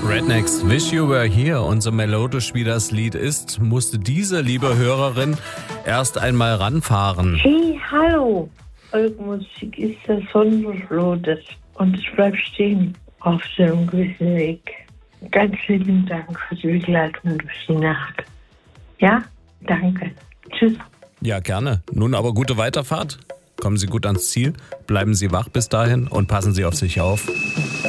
Rednecks Wish You Were Here und so melodisch wie das Lied ist, musste diese liebe Hörerin erst einmal ranfahren. Hey, hallo! Eure Musik ist das Sonnenflotes und ich bleib stehen auf dem gewissen Weg. Ganz vielen Dank für die Begleitung durch die Nacht. Ja, danke. Tschüss. Ja, gerne. Nun aber gute Weiterfahrt. Kommen Sie gut ans Ziel, bleiben Sie wach bis dahin und passen Sie auf sich auf.